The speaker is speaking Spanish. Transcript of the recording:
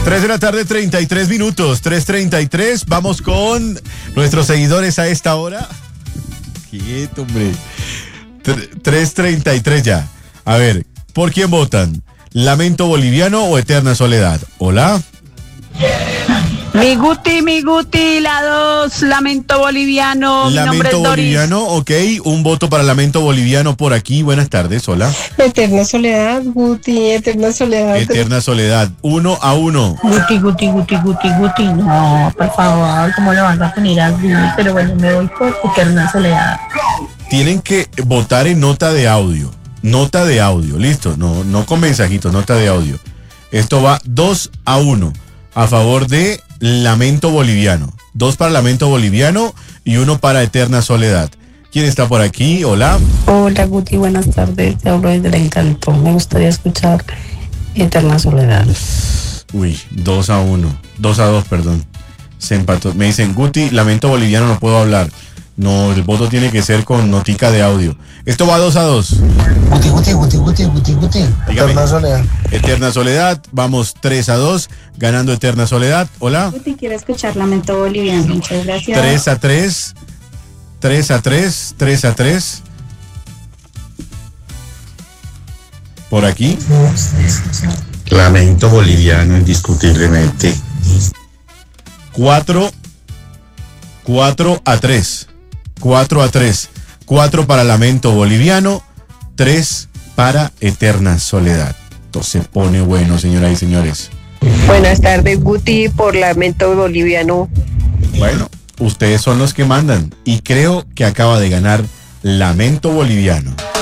3 de la tarde, 33 minutos, 3:33. Vamos con nuestros seguidores a esta hora. Quieto, hombre. 3:33 ya. A ver, ¿por quién votan? ¿Lamento boliviano o Eterna Soledad? Hola. Mi Guti, la 2, Lamento Boliviano. Mi nombre es Lamento Doris. boliviano, ok. Un voto para Lamento Boliviano por aquí. Buenas tardes, hola. Eterna Soledad, Guti, Eterna Soledad. Eterna Soledad, 1-1. Guti. No, por favor, ¿cómo lo van a poner así? Pero bueno, me voy por Eterna Soledad. Tienen que votar en nota de audio. Nota de audio, listo. No con mensajitos, nota de audio. Esto va 2-1 a favor de Lamento Boliviano. 2 para Lamento Boliviano y 1 para Eterna Soledad. ¿Quién está por aquí? Hola. Hola Guti, buenas tardes. Te hablo desde el Encanto. Me gustaría escuchar Eterna Soledad. Uy, 2-1. 2-2, perdón. Se empató. Me dicen, Guti, Lamento Boliviano no puedo hablar. No, el voto tiene que ser con notica de audio. Esto va 2-2. Guti. Eterna Soledad. Eterna Soledad, vamos 3-2, ganando Eterna Soledad. Hola. Guti, quiero escuchar Lamento Boliviano. Muchas gracias. 3-3. 3-3. Por aquí. Lamento boliviano, indiscutiblemente. 4-3. 4-3. 4 para Lamento Boliviano, 3 para Eterna Soledad. Esto se pone bueno, señoras y señores. Buenas tardes, Guti, por Lamento Boliviano. Bueno, ustedes son los que mandan y creo que acaba de ganar Lamento Boliviano.